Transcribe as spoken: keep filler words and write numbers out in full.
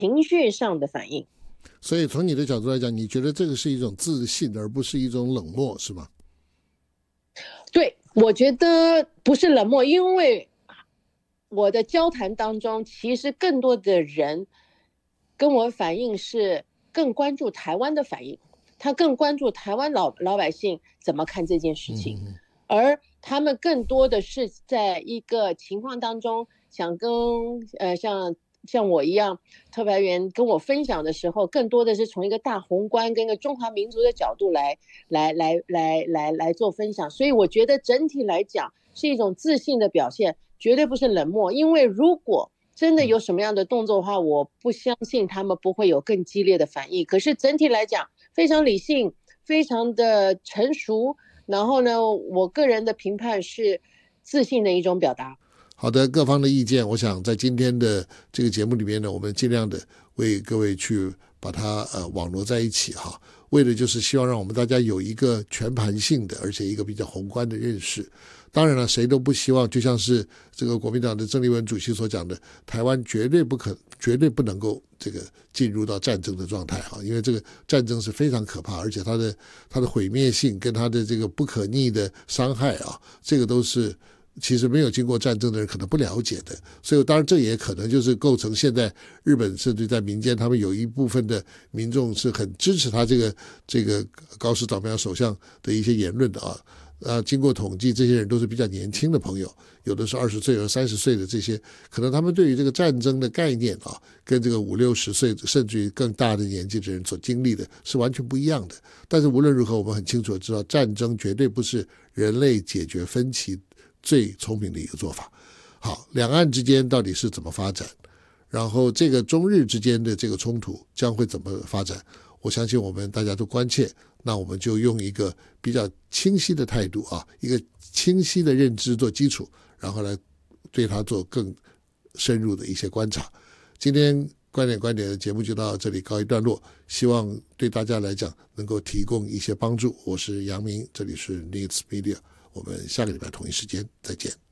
情绪上的反应。 所以从你的角度来讲，你觉得这个是一种自信，而不是一种冷漠，是吗？ 对，我觉得不是冷漠，因为我的交谈当中，其实更多的人跟我反映是更关注台湾的反应，他更关注台湾老老百姓怎么看这件事情， 嗯、 而他们更多的是在一个情况当中想跟呃像像我一样特派员跟我分享的时候，更多的是从一个大宏观跟一个中华民族的角度来来来来来来做分享，所以我觉得整体来讲是一种自信的表现，绝对不是冷漠。因为如果真的有什么样的动作的话，我不相信他们不会有更激烈的反应。可是整体来讲非常理性，非常的成熟，然后呢，我个人的评判是自信的一种表达。 好的，各方的意见，我想在今天的这个节目里面呢，我们尽量的为各位去把它呃网罗在一起哈，为的就是希望让我们大家有一个全盘性的，而且一个比较宏观的认识。当然了，谁都不希望，就像是这个国民党的郑丽文主席所讲的，台湾绝对不可，绝对不能够这个进入到战争的状态哈，因为这个战争是非常可怕，而且它的它的毁灭性跟它的这个不可逆的伤害啊，这个都是其实没有经过战争的人可能不了解的，所以当然这也可能就是构成现在日本甚至在民间，他们有一部分的民众是很支持他这个这个高市早苗首相的一些言论的啊。啊，经过统计，这些人都是比较年轻的朋友，有的是二十岁和三十岁的这些，可能他们对于这个战争的概念啊，跟这个五六十岁甚至于更大的年纪的人所经历的是完全不一样的。但是无论如何，我们很清楚的知道，战争绝对不是人类解决分歧最聪明的一个做法。好，两岸之间到底是怎么发展，然后这个中日之间的这个冲突将会怎么发展，我相信我们大家都关切，那我们就用一个比较清晰的态度啊，一个清晰的认知做基础，然后来对它做更深入的一些观察。今天观点观点的节目就到这里告一段落，希望对大家来讲能够提供一些帮助。我是杨明，这里是 Needs Media， 我们下个礼拜同一时间再见。